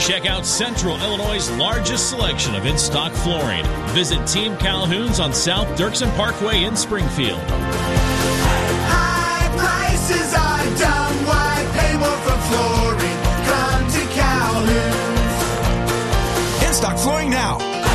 Check out Central Illinois' largest selection of in-stock flooring. Visit Team Calhoun's on South Dirksen Parkway in Springfield. High prices are dumb. Why pay more for flooring? Come to Calhoun's. In-stock flooring now.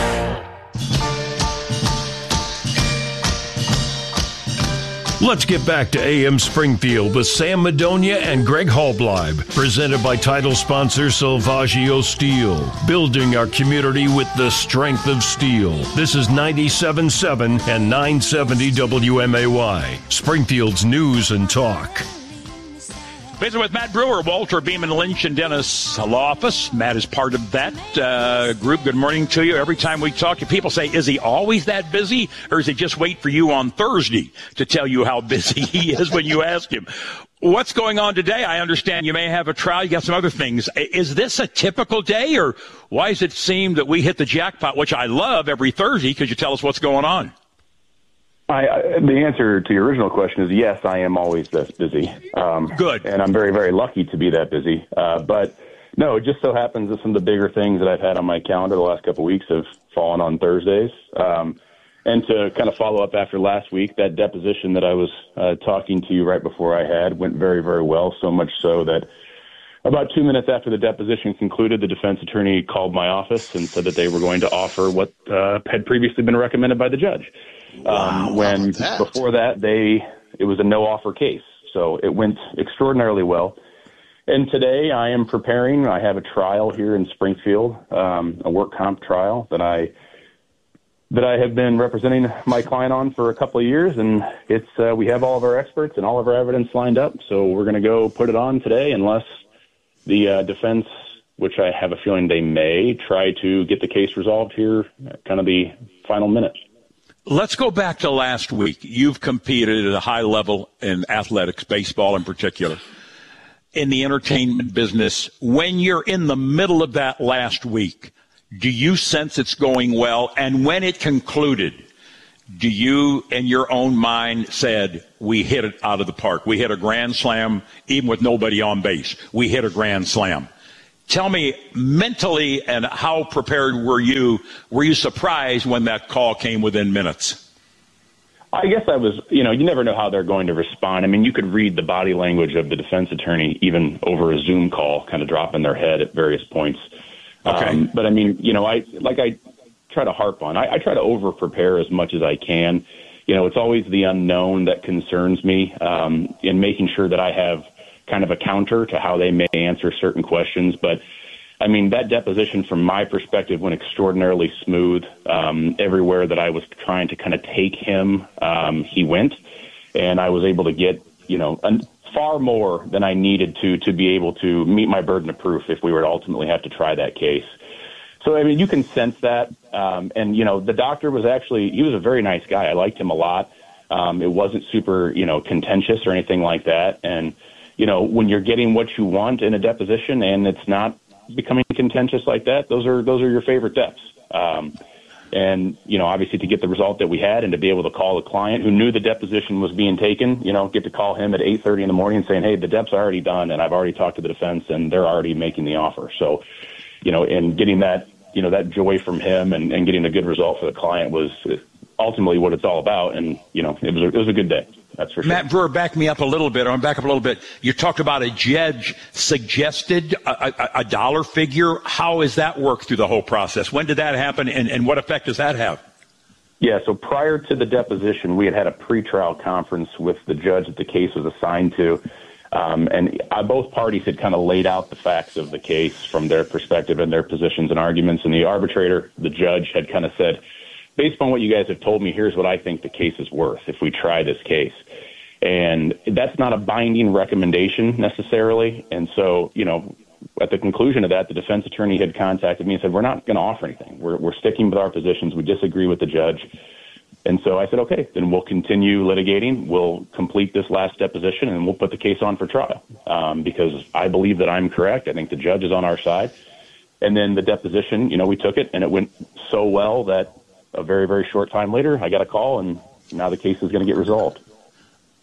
Let's get back to AM Springfield with Sam Madonia and Greg Halbleib, presented by title sponsor Salvaggio Steel, building our community with the strength of steel. This is 97.7 and 970 WMAY, Springfield's News and Talk. Visit with Matt Brewer, Walter Beeman Lynch and Dennis Law Office. Matt is part of that group. Good morning to you. Every time we talk to people, say, is he always that busy, or is he just wait for you on Thursday to tell you how busy he is when you ask him? What's going on today? I understand you may have a trial. You got some other things. Is this a typical day, or why does it seem that we hit the jackpot, which I love every Thursday because you tell us what's going on? The answer to your original question is yes, I am always this busy. Good. And I'm very, very lucky to be that busy. But no, it just so happens that some of the bigger things that I've had on my calendar the last couple of weeks have fallen on Thursdays. And to kind of follow up after last week, that deposition that I was talking to you right before I had went very, very well, so much so that about 2 minutes after the deposition concluded, the defense attorney called my office and said that they were going to offer what had previously been recommended by the judge. When before that, it was a no-offer case. So it went extraordinarily well. And today I am preparing. I have a trial here in Springfield, a work comp trial that I have been representing my client on for a couple of years. And we have all of our experts and all of our evidence lined up. So we're going to go put it on today unless the defense, which I have a feeling they may, try to get the case resolved here at kind of the final minute. Let's go back to last week. You've competed at a high level in athletics, baseball in particular, in the entertainment business. When you're in the middle of that last week, do you sense it's going well? And when it concluded, do you, in your own mind, said, we hit it out of the park? We hit a grand slam, even with nobody on base. We hit a grand slam. Tell me, mentally, and how prepared were you? Were you surprised when that call came within minutes? I guess I was, you never know how they're going to respond. I mean, you could read the body language of the defense attorney, even over a Zoom call, kind of dropping their head at various points. Okay. But I mean, I try to harp on. I try to over-prepare as much as I can. It's always the unknown that concerns me, in making sure that I have kind of a counter to how they may answer certain questions. But, I mean, that deposition from my perspective went extraordinarily smooth. Everywhere that I was trying to kind of take him, he went. And I was able to get, far more than I needed to be able to meet my burden of proof if we were to ultimately have to try that case. So, I mean, you can sense that. And, the doctor was he was a very nice guy. I liked him a lot. It wasn't super, contentious or anything like that. And, when you're getting what you want in a deposition and it's not becoming contentious like that, those are your favorite depths. And, obviously to get the result that we had and to be able to call a client who knew the deposition was being taken, get to call him at 8:30 in the morning saying, hey, the dep's already done and I've already talked to the defense and they're already making the offer. So, and getting that, that joy from him and getting a good result for the client was ultimately what it's all about. And, it was a good day. That's for sure. Matt Brewer, back me up a little bit. I'm back up a little bit. You talked about a judge suggested a dollar figure. How has that worked through the whole process? When did that happen, and what effect does that have? Yeah, so prior to the deposition, we had a pretrial conference with the judge that the case was assigned to. And both parties had kind of laid out the facts of the case from their perspective and their positions and arguments. And the arbitrator, the judge, had kind of said, based on what you guys have told me, here's what I think the case is worth if we try this case. And that's not a binding recommendation necessarily. And so, at the conclusion of that, the defense attorney had contacted me and said, we're not going to offer anything. We're sticking with our positions. We disagree with the judge. And so I said, okay, then we'll continue litigating. We'll complete this last deposition and we'll put the case on for trial, because I believe that I'm correct. I think the judge is on our side. And then the deposition, we took it and it went so well that a very, very short time later, I got a call and now the case is going to get resolved.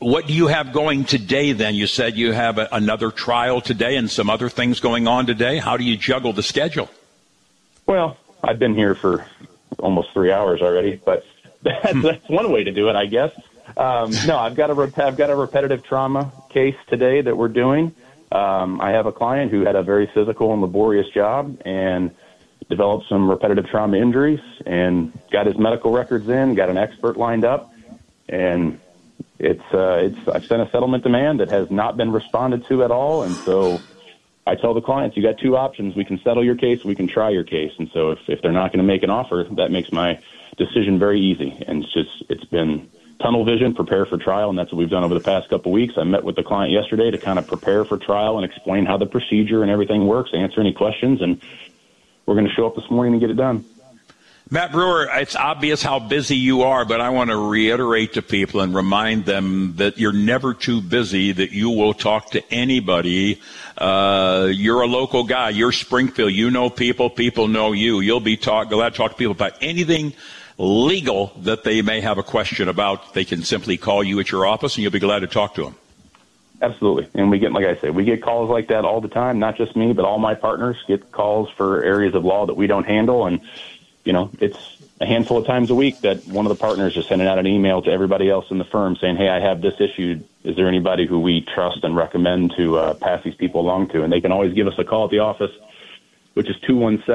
What do you have going today then? You said you have another trial today and some other things going on today. How do you juggle the schedule? Well, I've been here for almost 3 hours already, but that's one way to do it, I guess. No, I've got a repetitive trauma case today that we're doing. I have a client who had a very physical and laborious job and developed some repetitive trauma injuries and got his medical records in, got an expert lined up, and I've sent a settlement demand that has not been responded to at all. And so I tell the clients, you got two options. We can settle your case. We can try your case. And so if they're not going to make an offer, that makes my decision very easy. And it's been tunnel vision, prepare for trial. And that's what we've done over the past couple of weeks. I met with the client yesterday to kind of prepare for trial and explain how the procedure and everything works, answer any questions. And we're going to show up this morning and get it done. Matt Brewer, it's obvious how busy you are, but I want to reiterate to people and remind them that you're never too busy, that you will talk to anybody. You're a local guy. You're Springfield. You know people. People know you. You'll be glad to talk to people about anything legal that they may have a question about. They can simply call you at your office, and you'll be glad to talk to them. Absolutely. And we get calls like that all the time, not just me, but all my partners get calls for areas of law that we don't handle. And it's a handful of times a week that one of the partners is sending out an email to everybody else in the firm saying, hey, I have this issue. Is there anybody who we trust and recommend to pass these people along to? And they can always give us a call at the office, which is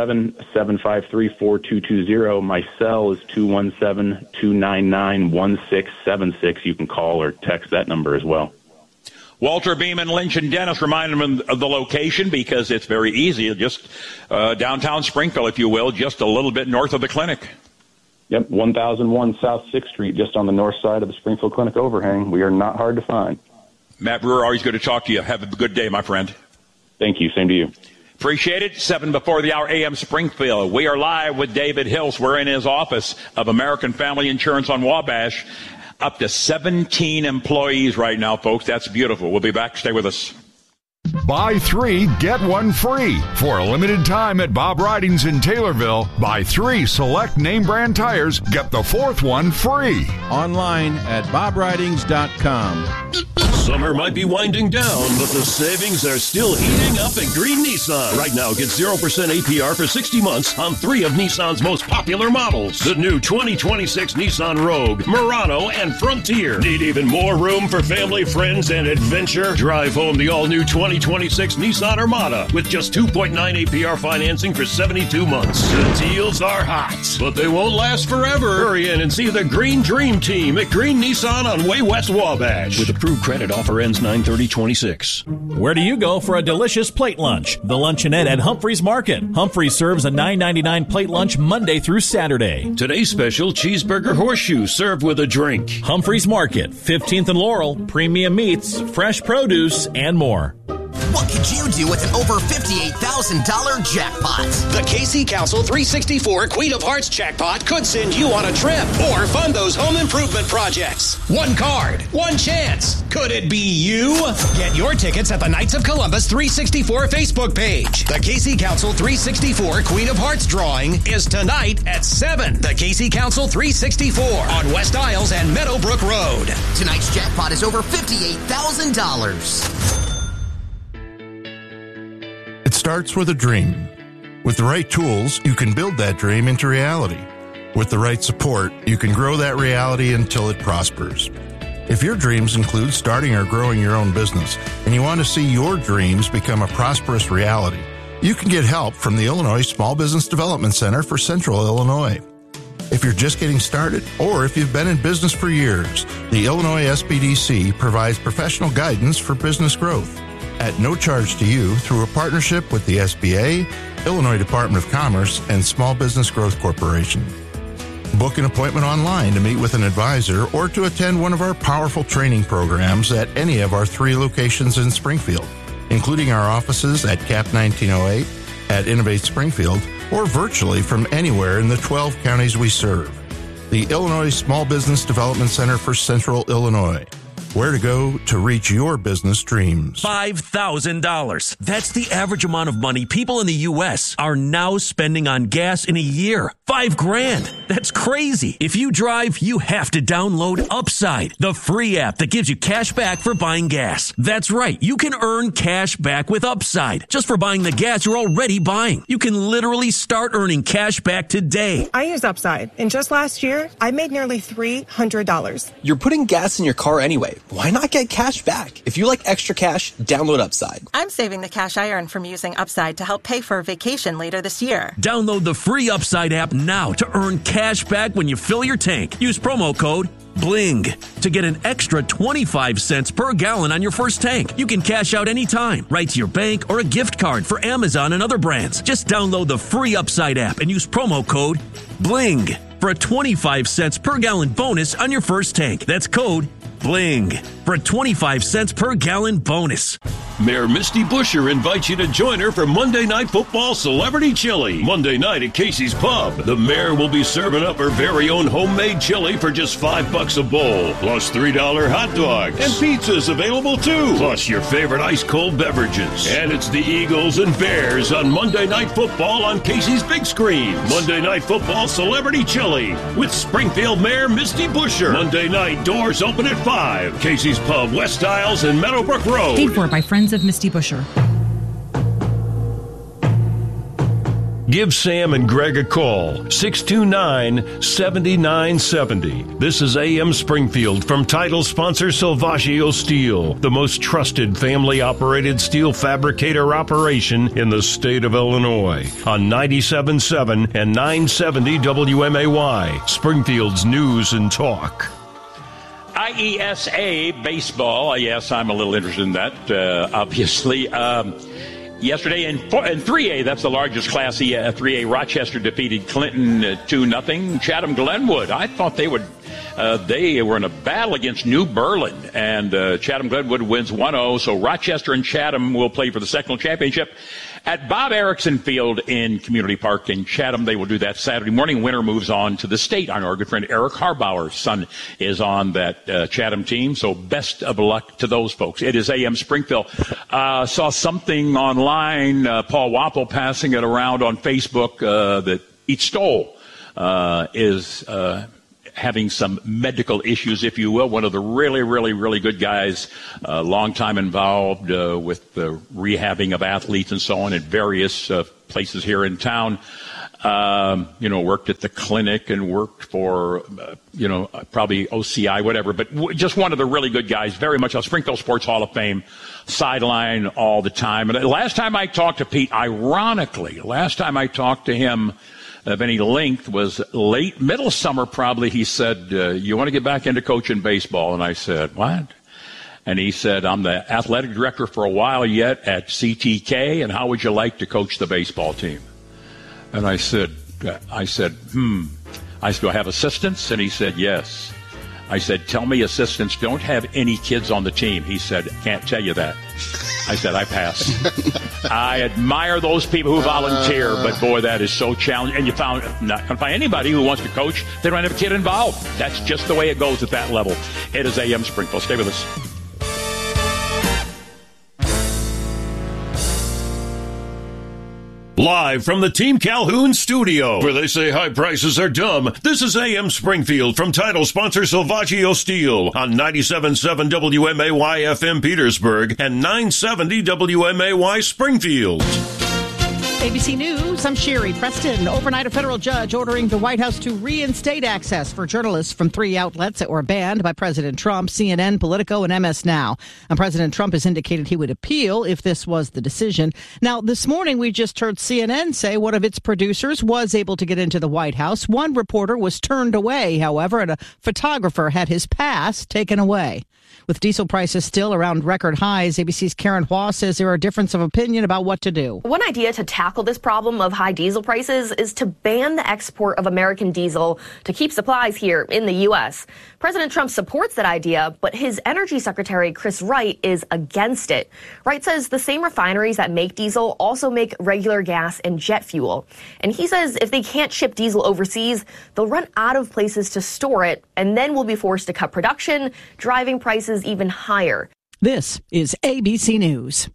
217-753-4220. My cell is 217-299-1676. You can call or text that number as well. Walter Beeman, Lynch, and Dennis, remind them of the location because it's very easy. Just downtown Springfield, if you will, just a little bit north of the clinic. Yep, 1001 South 6th Street, just on the north side of the Springfield Clinic overhang. We are not hard to find. Matt Brewer, always good to talk to you. Have a good day, my friend. Thank you. Same to you. Appreciate it. 7 before the hour, AM Springfield. We are live with David Hills. We're in his office of American Family Insurance on Wabash. Up to 17 employees right now, folks. That's beautiful. We'll be back. Stay with us. Buy 3, get 1 free. For a limited time at Bob Ridings in Taylorville, buy 3 select name brand tires, get the 4th one free. Online at bobridings.com. Summer might be winding down, but the savings are still heating up at Green Nissan. Right now, get 0% APR for 60 months on 3 of Nissan's most popular models. The new 2026 Nissan Rogue, Murano, and Frontier. Need even more room for family, friends, and adventure? Drive home the all-new 2026 Nissan Armada with just 2.9 APR financing for 72 months. The deals are hot, but they won't last forever. Hurry in and see the Green Dream Team at Green Nissan on Way West Wabash. With approved credit, offer ends 9/30/26. Where do you go for a delicious plate lunch? The Luncheonette at Humphreys Market. Humphreys serves a $9.99 plate lunch Monday through Saturday. Today's special, cheeseburger horseshoe served with a drink. Humphreys Market, 15th and Laurel, premium meats, fresh produce, and more. What could you do with an over $58,000 jackpot? The KC Council 364 Queen of Hearts jackpot could send you on a trip or fund those home improvement projects. One card, one chance. Could it be you? Get your tickets at the Knights of Columbus 364 Facebook page. The KC Council 364 Queen of Hearts drawing is tonight at 7. The KC Council 364 on West Isles and Meadowbrook Road. Tonight's jackpot is over $58,000. It starts with a dream. With the right tools, you can build that dream into reality. With the right support, you can grow that reality until it prospers. If your dreams include starting or growing your own business, and you want to see your dreams become a prosperous reality, you can get help from the Illinois Small Business Development Center for Central Illinois. If you're just getting started, or if you've been in business for years, the Illinois SBDC provides professional guidance for business growth at no charge to you through a partnership with the SBA, Illinois Department of Commerce, and Small Business Growth Corporation. Book an appointment online to meet with an advisor or to attend one of our powerful training programs at any of our 3 locations in Springfield, including our offices at CAP 1908, at Innovate Springfield, or virtually from anywhere in the 12 counties we serve. The Illinois Small Business Development Center for Central Illinois. where to go to reach your business dreams. $5,000. That's the average amount of money people in the U.S. are now spending on gas in a year. $5,000. That's crazy. If you drive, you have to download Upside, the free app that gives you cash back for buying gas. That's right. You can earn cash back with Upside just for buying the gas you're already buying. You can literally start earning cash back today. I use Upside, and just last year, I made nearly $300. You're putting gas in your car anyway. Why not get cash back? If you like extra cash, download Upside. I'm saving the cash I earn from using Upside to help pay for a vacation later this year. Download the free Upside app now to earn cash back when you fill your tank. Use promo code BLING to get an extra 25 cents per gallon on your first tank. You can cash out anytime, right to your bank or a gift card for Amazon and other brands. Just download the free Upside app and use promo code BLING for a 25 cents per gallon bonus on your first tank. That's code BLING for a 25 cents per gallon bonus. Mayor Misty Buscher invites you to join her for Monday Night Football Celebrity Chili. Monday night at Casey's Pub. The mayor will be serving up her very own homemade chili for just $5 a bowl. Plus $3 hot dogs. And pizza's available too. Plus your favorite ice-cold beverages. And it's the Eagles and Bears on Monday Night Football on Casey's big screen. Monday Night Football Celebrity Chili with Springfield Mayor Misty Buscher. Monday night, doors open at 5. Casey's Pub, West Isles and Meadowbrook Road. Paid for by Friends of Misty Buscher. Give Sam and Greg a call, 629-7970. This is AM Springfield from title sponsor Salvaggio Steel, the most trusted family-operated steel fabricator operation in the state of Illinois. On 97.7 and 970 WMAY, Springfield's News and Talk. IESA baseball. Yes, I'm a little interested in that, obviously. Yesterday in 3A, that's the largest Class 3A, Rochester defeated Clinton 2-0. Chatham-Glenwood, I thought they were in a battle against New Berlin, and Chatham-Glenwood wins 1-0. So Rochester and Chatham will play for the sectional championship at Bob Erickson Field in Community Park in Chatham. They will do that Saturday morning. Winner moves on to the state. Our good friend Eric Harbauer's son is on that Chatham team, so best of luck to those folks. It is AM Springfield. Saw something online, Paul Wappel passing it around on Facebook, that Eat Stoll is having some medical issues, if you will. One of the really, really, really good guys, long time involved with the rehabbing of athletes and so on at various places here in town. Worked at the clinic and worked for, probably OCI, whatever. But just one of the really good guys, very much a Springfield Sports Hall of Fame, sideline all the time. And last time I talked to Pete, ironically, him of any length was middle summer probably. He said, you want to get back into coaching baseball? And I said, what? And he said, I'm the athletic director for a while yet at CTK, and how would you like to coach the baseball team? And I said, do I have assistants? And he said, yes. I said, tell me assistants don't have any kids on the team. He said, can't tell you that. I said, I pass. I admire those people who volunteer, but boy, that is so challenging. And not going to find anybody who wants to coach. They don't have a kid involved. That's just the way it goes at that level. It is AM Springfield. Stay with us. Live from the Team Calhoun studio, where they say high prices are dumb, this is AM Springfield from title sponsor Salvaggio Steel on 97.7 WMAY FM Petersburg and 970 WMAY Springfield. ABC News, I'm Sherry Preston. Overnight, a federal judge ordering the White House to reinstate access for journalists from 3 outlets that were banned by President Trump, CNN, Politico, and MS Now. And President Trump has indicated he would appeal if this was the decision. Now, this morning, we just heard CNN say one of its producers was able to get into the White House. One reporter was turned away, however, and a photographer had his pass taken away. With diesel prices still around record highs, ABC's Karen Hua says there are a difference of opinion about what to do. One idea to tackle this problem of high diesel prices is to ban the export of American diesel to keep supplies here in the U.S. President Trump supports that idea, but his Energy Secretary, Chris Wright, is against it. Wright says the same refineries that make diesel also make regular gas and jet fuel. And he says if they can't ship diesel overseas, they'll run out of places to store it, and then we'll be forced to cut production, driving prices prices even higher. This is ABC News.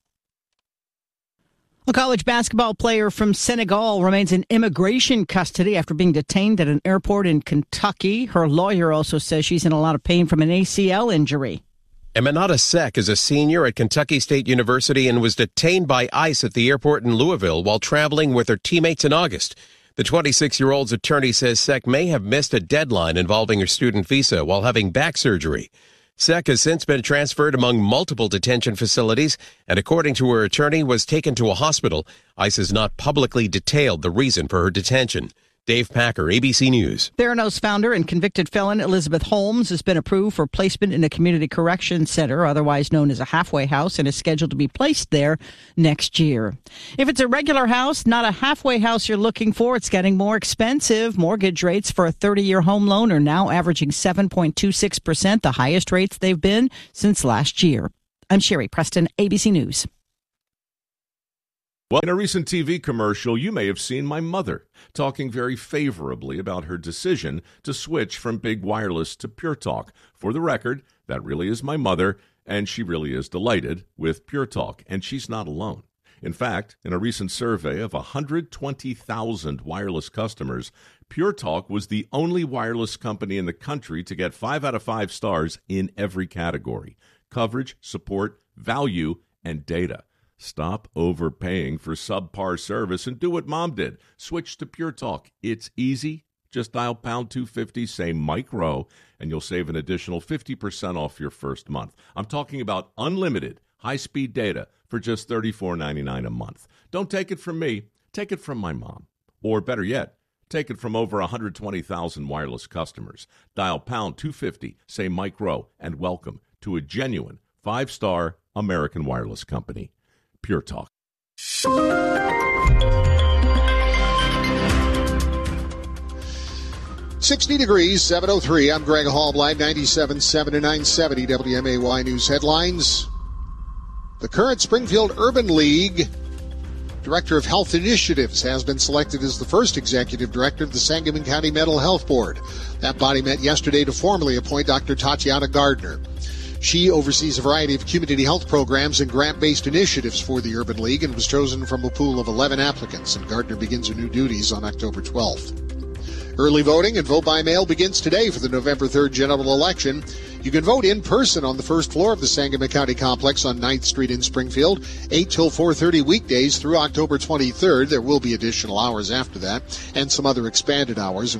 A college basketball player from Senegal remains in immigration custody after being detained at an airport in Kentucky. Her lawyer also says she's in a lot of pain from an ACL injury. Eminata Seck is a senior at Kentucky State University and was detained by ICE at the airport in Louisville while traveling with her teammates in August. The 26-year-old's attorney says Seck may have missed a deadline involving her student visa while having back surgery. Seck has since been transferred among multiple detention facilities and, according to her attorney, was taken to a hospital. ICE has not publicly detailed the reason for her detention. Dave Packer, ABC News. Theranos founder and convicted felon Elizabeth Holmes has been approved for placement in a community correction center, otherwise known as a halfway house, and is scheduled to be placed there next year. If it's a regular house, not a halfway house you're looking for, it's getting more expensive. Mortgage rates for a 30-year home loan are now averaging 7.26%, the highest rates they've been since last year. I'm Sherry Preston, ABC News. Well, in a recent TV commercial, you may have seen my mother talking very favorably about her decision to switch from Big Wireless to Pure Talk. For the record, that really is my mother, and she really is delighted with Pure Talk, and she's not alone. In fact, in a recent survey of 120,000 wireless customers, Pure Talk was the only wireless company in the country to get 5 out of 5 stars in every category: coverage, support, value, and data. Stop overpaying for subpar service and do what Mom did. Switch to Pure Talk. It's easy. Just dial pound 250, say Mike Rowe, and you'll save an additional 50% off your first month. I'm talking about unlimited high-speed data for just $34.99 a month. Don't take it from me. Take it from my mom. Or better yet, take it from over 120,000 wireless customers. Dial pound 250, say Mike Rowe, and welcome to a genuine 5-star American wireless company. Pure Talk. 60 degrees, 7:03. I'm Greg Hallbleib, 97.7 to 970 WMAY News headlines. The current Springfield Urban League Director of Health Initiatives has been selected as the first executive director of the Sangamon County Mental Health Board. That body met yesterday to formally appoint Dr. Tatiana Gardner. She oversees a variety of community health programs and grant-based initiatives for the Urban League and was chosen from a pool of 11 applicants, and Gardner begins her new duties on October 12th. Early voting and vote by mail begins today for the November 3rd general election. You can vote in person on the first floor of the Sangamon County Complex on 9th Street in Springfield, 8 till 4:30 weekdays through October 23rd. There will be additional hours after that and some other expanded hours.